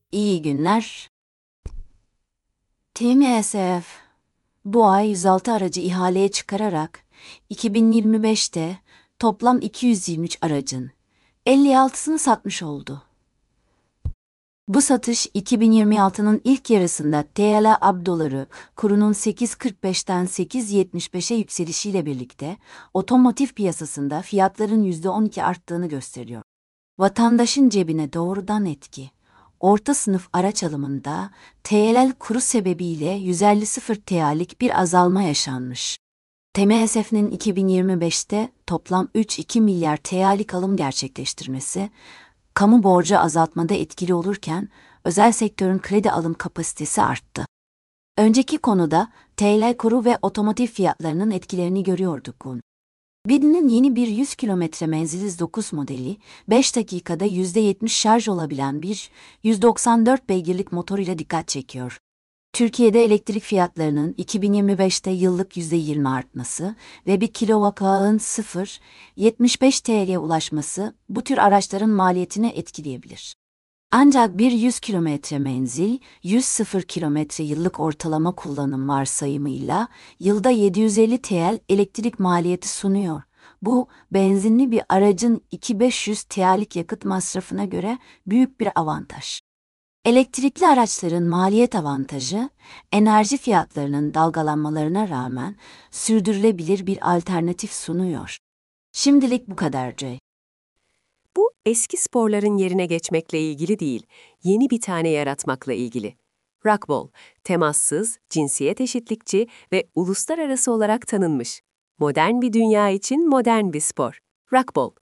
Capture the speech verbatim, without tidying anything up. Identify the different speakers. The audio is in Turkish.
Speaker 1: İyi günler. T M S F bu ay yüz altı aracı ihaleye çıkararak iki bin yirmi beşte toplam iki yüz yirmi üç aracın elli altısını satmış oldu. Bu satış iki bin yirmi altının ilk yarısında T L A B doları kurunun sekiz kırk beşten sekiz yetmiş beşe yükselişiyle birlikte otomotiv piyasasında fiyatların yüzde on iki arttığını gösteriyor. Vatandaşın cebine doğrudan etki. Orta sınıf araç alımında T L kuru sebebiyle yüz elli sıfır T L'lik bir azalma yaşanmış. T M S F'nin iki bin yirmi beşte toplam üç virgül iki milyar T L'lik alım gerçekleştirmesi, kamu borcu azaltmada etkili olurken özel sektörün kredi alım kapasitesi arttı. Önceki konuda T L kuru ve otomotiv fiyatlarının etkilerini görüyorduk. Bid'in yeni bir yüz kilometre menzili dokuz modeli, beş dakikada yüzde yetmiş şarj olabilen bir yüz doksan dört beygirlik motor ile dikkat çekiyor. Türkiye'de elektrik fiyatlarının iki bin yirmi beşte yıllık yüzde yirmi artması ve bir kilowatt-hour'ın sıfır virgül yetmiş beş T L'ye ulaşması bu tür araçların maliyetini etkileyebilir. Ancak bir yüz kilometre menzil, yüz sıfır kilometre yıllık ortalama kullanım varsayımıyla yılda yedi yüz elli T L elektrik maliyeti sunuyor. Bu, benzinli bir aracın iki bin beş yüz T L'lik yakıt masrafına göre büyük bir avantaj. Elektrikli araçların maliyet avantajı, enerji fiyatlarının dalgalanmalarına rağmen sürdürülebilir bir alternatif sunuyor. Şimdilik bu kadar Jay.
Speaker 2: Bu eski sporların yerine geçmekle ilgili değil, yeni bir tane yaratmakla ilgili. Racquetball, temassız, cinsiyet eşitlikçi ve uluslararası olarak tanınmış. Modern bir dünya için modern bir spor. Racquetball,